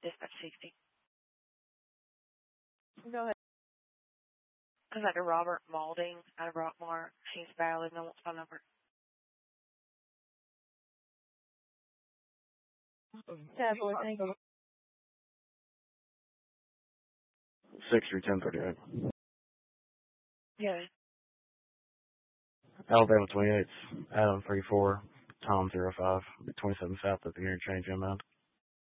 Dispatch 60. Go ahead. I was like a Robert Malding out of Rockmart. He's valid. No one's phone number. Tablet, thank you. 6-1038. Yeah. Alabama 28, Adam 34, Tom 05, 27 south at the interchange inbound.